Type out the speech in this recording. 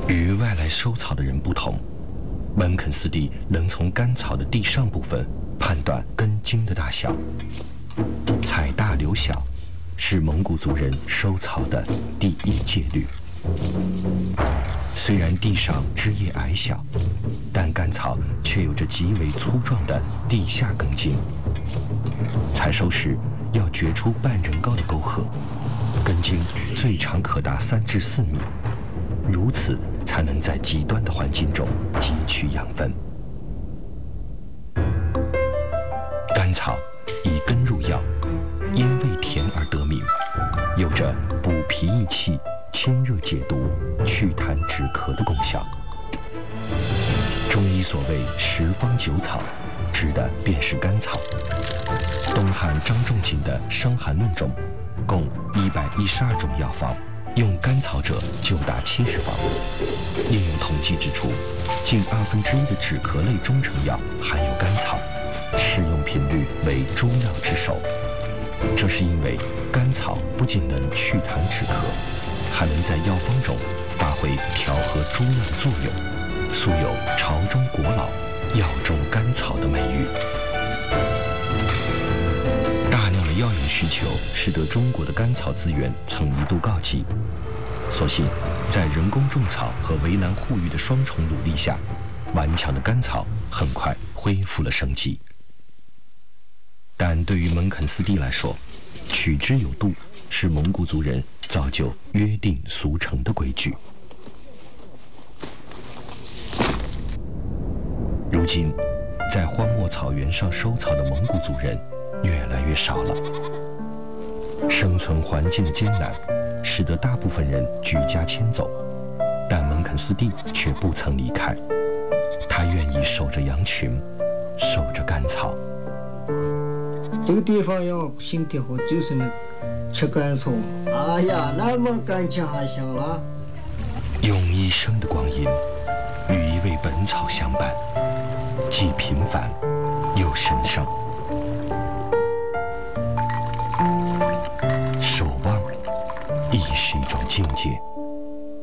与外来收草的人不同，门肯斯蒂能从干草的地上部分判断根茎的大小。采大留小是蒙古族人收草的第一戒律。虽然地上枝叶矮小，但干草却有着极为粗壮的地下根茎。采收时要掘出半人高的沟壑，根茎最长可达3至4米，如此才能在极端的环境中汲取养分。甘草以根入药，因味甜而得名，有着补脾益气、清热解毒、祛痰止咳的功效。中医所谓10方9草，指的便是甘草。东汉张仲景的《伤寒论》中，共112种药方，用甘草者就达70方。另有统计指出，近1/2的止咳类中成药含有甘草，使用频率为诸药之首。这是因为甘草不仅能祛痰止咳，还能在药方中发挥调和诸药的作用，素有朝中国老、药中甘草的美誉。大量的药用需求使得中国的甘草资源曾一度告急，所幸在人工种草和围栏护育的双重努力下，顽强的甘草很快恢复了生机。但对于门肯斯蒂来说，取之有度是蒙古族人早就约定俗成的规矩。如今，在荒漠草原上收草的蒙古族人越来越少了。生存环境的艰难，使得大部分人举家迁走，但门肯斯蒂却不曾离开，他愿意守着羊群，守着甘草。 这个地方要心地好，就是那吃甘草。哎呀，那么感情还行了。 用一生的光阴与一味本草相伴，既平凡又神圣。